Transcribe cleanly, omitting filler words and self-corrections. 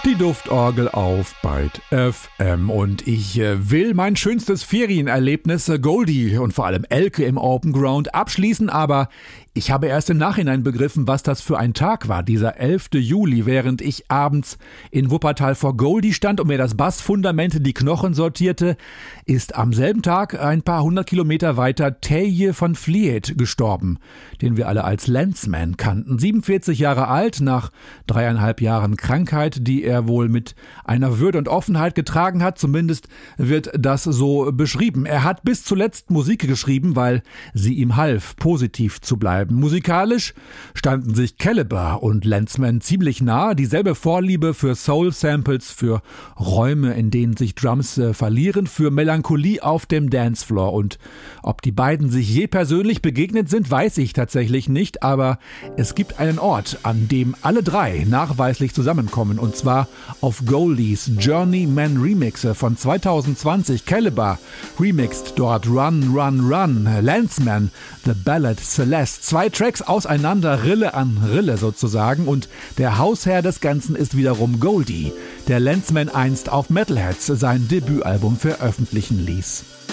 Die Duftorgel auf Byte FM und ich will mein schönstes Ferienerlebnis Goldie und vor allem Elke im Open Ground abschließen, aber ich habe erst im Nachhinein begriffen, was das für ein Tag war, dieser 11. Juli, während ich abends in Wuppertal vor Goldie stand und mir das Bassfundament die Knochen sortierte, ist am selben Tag ein paar 100 Kilometer weiter Terje van Vliet gestorben, den wir alle als Landsman kannten. 47 Jahre alt, nach 3,5 Jahren Krankheit, die er wohl mit einer Würde und Offenheit getragen hat, zumindest wird das so beschrieben. Er hat bis zuletzt Musik geschrieben, weil sie ihm half, positiv zu bleiben. Musikalisch standen sich Caliber und Landsman ziemlich nah, dieselbe Vorliebe für Soul-Samples, für Räume, in denen sich Drums verlieren, für Melancholie auf dem Dancefloor. Und ob die beiden sich je persönlich begegnet sind, weiß ich tatsächlich nicht, aber es gibt einen Ort, an dem alle drei nachweislich zusammenkommen, und zwar auf Goldies Journeyman Remixe von 2020. Caliber remixed dort Run, Run, Run, Landsman, The Ballad Celeste. 2 Tracks auseinander, Rille an Rille sozusagen, und der Hausherr des Ganzen ist wiederum Goldie, der Landsman einst auf Metalheadz sein Debütalbum veröffentlichen ließ.